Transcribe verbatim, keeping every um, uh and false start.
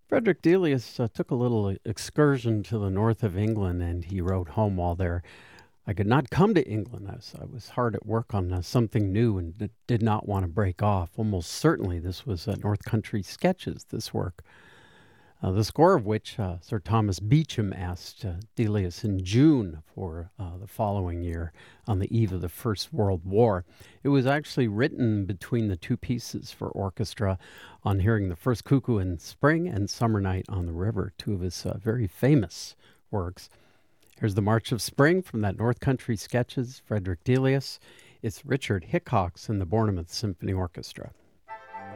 Frederick Delius uh, took a little excursion to the north of England, and he wrote home while there. I could not come to England as I was hard at work on uh, something new and d- did not want to break off. Almost certainly this was uh, North Country Sketches, this work, uh, the score of which uh, Sir Thomas Beecham asked uh, Delius in June for uh, the following year on the eve of the First World War. It was actually written between the two pieces for orchestra on hearing the first Cuckoo in Spring and Summer Night on the River, two of his uh, very famous works. Here's the March of Spring from that North Country Sketches, Frederick Delius. It's Richard Hickox and the Bournemouth Symphony Orchestra.